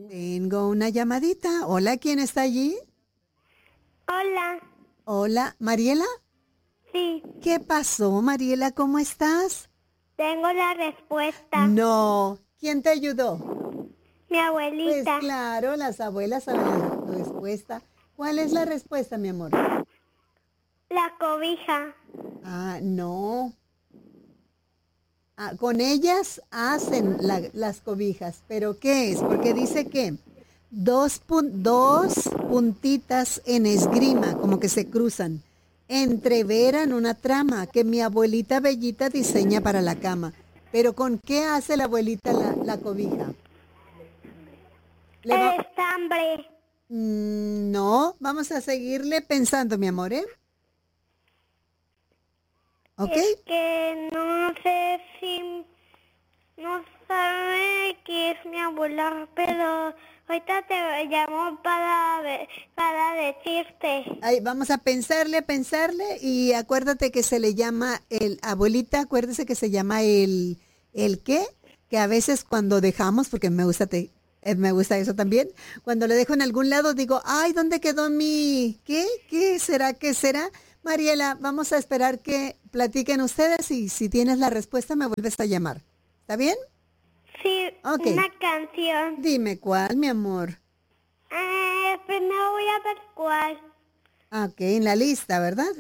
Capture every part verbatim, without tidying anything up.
Tengo una llamadita. Hola, ¿quién está allí? Hola. Hola, ¿Mariela? Sí. ¿Qué pasó, Mariela? ¿Cómo estás? Tengo la respuesta. No. ¿Quién te ayudó? Mi Pues abuelita. claro, las abuelas saben la respuesta. ¿Cuál es la respuesta, mi amor? La cobija. Ah, no. Ah, con ellas hacen la- las cobijas, pero ¿qué es? Porque dice que dos, pun- dos puntitas en esgrima, como que se cruzan, entreveran una trama que mi abuelita Bellita diseña para la cama. Pero ¿con qué hace la abuelita la, la cobija? Le va- El estambre. Mm, no, vamos a seguirle pensando, mi amor, ¿eh? ¿Ok? Es que no sé si no sabe que es mi abuela, pero ahorita te llamo para ver- para decirte. Ahí, vamos a pensarle, pensarle y acuérdate que se le llama el, abuelita, acuérdese que se llama el, ¿el qué? Que a veces cuando dejamos, porque me gusta, te, eh, me gusta eso también, cuando le dejo en algún lado digo, ay, ¿dónde quedó mi, qué? ¿Qué será? ¿Qué será? Mariela, vamos a esperar que platiquen ustedes y si tienes la respuesta me vuelves a llamar. ¿Está bien? Sí, Ok. una canción. Dime cuál, mi amor. Eh, primero voy a ver cuál. Ah, ok, en la lista, ¿verdad?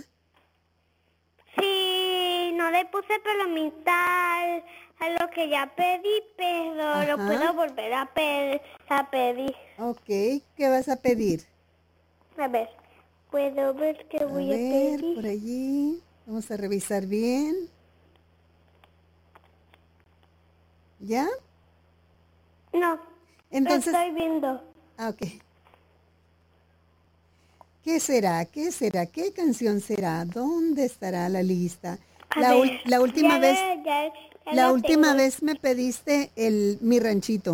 Sí, no le puse mitad a lo que ya pedí, pero lo Ajá. puedo volver a, pe- a pedir. Ok, ¿qué vas a pedir? A ver, puedo ver qué A voy a ver, pedir. por allí. Vamos a revisar bien. ¿Ya? No, Entonces, estoy viendo. ah, ok. ¿Qué será? ¿Qué será? ¿Qué canción será? ¿Dónde estará la lista? A La, ul- ver, la última ya vez, le- ya, ya la la última tengo. vez me pediste el mi ranchito.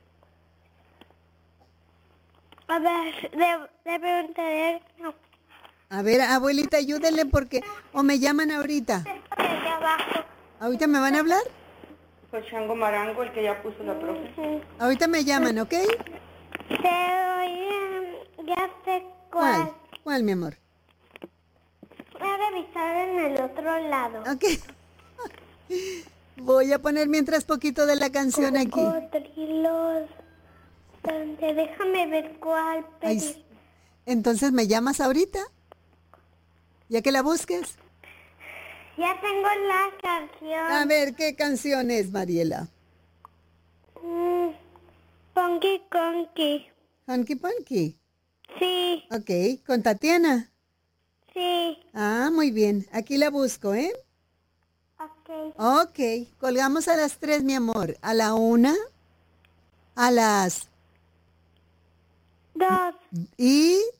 A ver, le, le preguntaré. No, A ver, abuelita, ayúdenle porque o me llaman ahorita. de allá abajo. ¿Ahorita me van a hablar? Fue Chango Marango el que ya puso la profe. Ujú. Ahorita me llaman, ¿ok? Te voy a- ya sé ¿Cuál? cuál. ¿Cuál, mi amor? Voy a revisar en el otro lado. Ok. Voy a poner mientras poquito de la canción aquí. Cocodrilos. ¿Dónde? Déjame ver cuál Ay, pedir. s- entonces me llamas ahorita, ya que la busques. Ya tengo la canción. A ver, ¿qué canción es, Mariela? Mm, Funky Conky. Honky Punky. Sí, Ok, con Tatiana. sí. Ah, muy bien. Aquí la busco, ¿eh? Ok. Ok, colgamos a las tres, mi amor. A la una, a las... Dos. Y